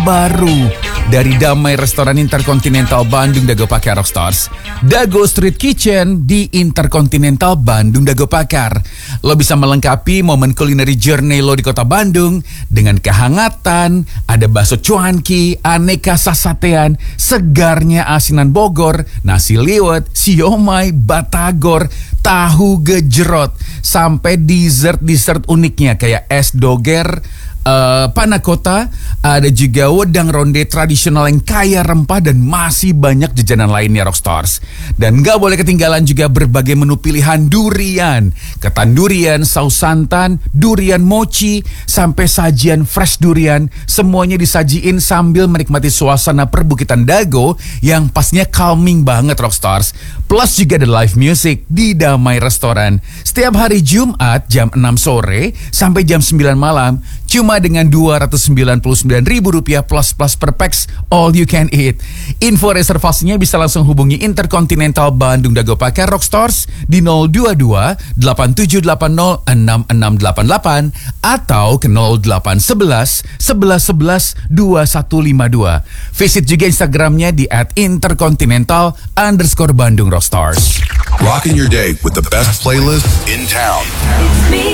baru dari Damai Restoran Intercontinental Bandung Dago Pakar Rockstars. Dago Street Kitchen di Intercontinental Bandung Dago Pakar. Lo bisa melengkapi momen culinary journey lo di kota Bandung dengan kehangatan, ada bakso cuanki, aneka sasatean, segarnya asinan Bogor, nasi liwet, siomay, batagor, tahu gejrot, sampai dessert uniknya kayak es doger, panakota, ada juga wedang ronde tradisional yang kaya rempah dan masih banyak jajanan lainnya Rockstars. Dan gak boleh ketinggalan juga berbagai menu pilihan durian, ketan durian, saus santan, durian mochi, sampai sajian fresh durian. Semuanya disajiin sambil menikmati suasana perbukitan Dago yang pastinya calming banget Rockstars. Plus juga ada live music di Damai Restoran setiap hari Jumat jam 6 sore sampai jam 9 malam. Cuma dengan Rp299.000 plus per pax, all you can eat. Info reservasinya bisa langsung hubungi Intercontinental Bandung Dago Pakar Rockstars di 022 8780 6688 atau ke 0811 1111 2152. Visit juga Instagramnya di @intercontinental_Bandung Rockstars. Rocking your day with the best playlist in town.